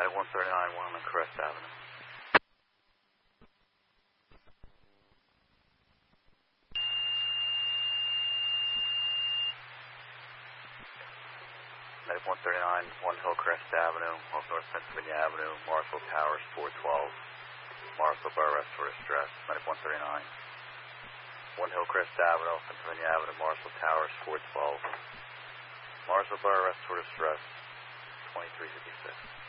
At 139 1 on Crest Avenue. At 139 1 Hillcrest Avenue, off North Pennsylvania Avenue, Marshall Towers 412. Marshall Borough arrest for distress. At 139 1 Hillcrest Avenue, Pennsylvania Avenue, Marshall Towers 412. Marshall Borough arrest for distress 2356.